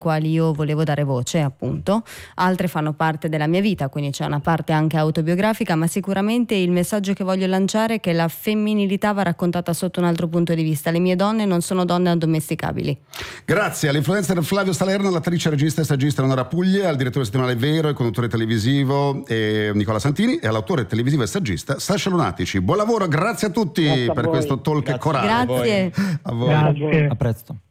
quali io volevo dare voce, appunto. Altre fanno parte della mia vita, quindi c'è una parte anche autobiografica, ma sicuramente il messaggio che voglio lanciare è che la femminilità va raccontata sotto un altro punto di vista. Le mie donne non sono donne addomesticabili. Grazie all'influencer Flavio Salerno, all'attrice, regista e saggista Eleonora Puglia, al direttore settimanale Vero e conduttore televisivo Nicola Santini e all'autore televisivo e saggista Sasha Lunatici. Buon lavoro, grazie a tutti per questo talk corale. Grazie. A voi. Grazie. A presto.